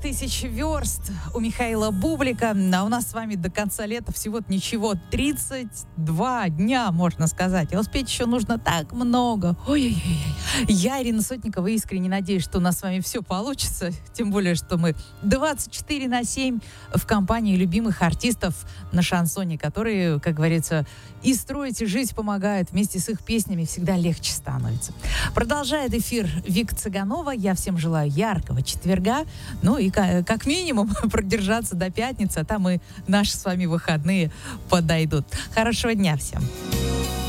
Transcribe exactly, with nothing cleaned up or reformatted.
тысяч верст у Михаила Бублика, а у нас с вами до конца лета всего-то ничего, тридцать два дня, можно сказать, а успеть еще нужно так много. Ой-ой-ой. Я, Ирина Сотникова, искренне надеюсь, что у нас с вами все получится, тем более, что мы двадцать четыре на семь в компании любимых артистов на шансоне, которые, как говорится, и строить, и жить помогают. Вместе с их песнями всегда легче становится. Продолжает эфир Вика Цыганова. Я всем желаю яркого четверга. Ну и как минимум продержаться до пятницы, а там и наши с вами выходные подойдут. Хорошего дня всем.